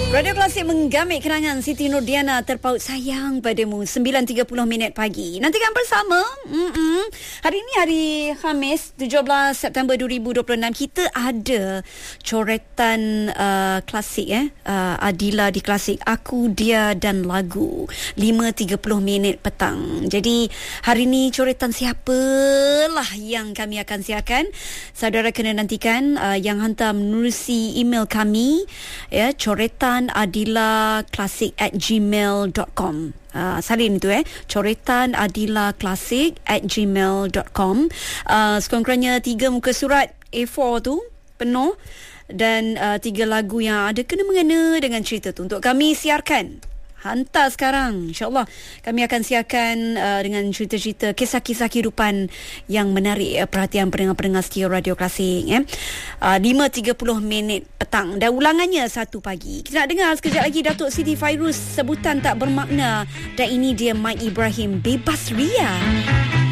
Radio Klasik menggamit kenangan Siti Nurdiana terpaut sayang padamu 9.30 minit pagi. Nantikan bersama. Hari ini hari Khamis 17 September 2026. Kita ada coretan klasik Adila di Klasik Aku, Dia dan Lagu 5.30 minit petang. Jadi hari ini coretan siapalah yang kami akan siarkan. Saudara kena nantikan yang hantar menerusi email kami ya, coretan adilaklasik@gmail.com. Salin itu coretan adilaklasik@gmail.com. Sekurang-kurangnya 3 muka surat A4 tu penuh dan 3 lagu yang ada kena mengena dengan cerita tu untuk kami siarkan. Hantar sekarang, InsyaAllah kami akan siarkan dengan cerita-cerita, kisah-kisah kehidupan yang menarik perhatian pendengar-pendengar setia Radio Klasik 5.30 minit petang dan ulangannya 1 pagi. Kita nak dengar sekejap lagi Datuk Siti Fairuz, Sebutan Tak Bermakna, dan ini dia Mike Ibrahim, Bebas Ria.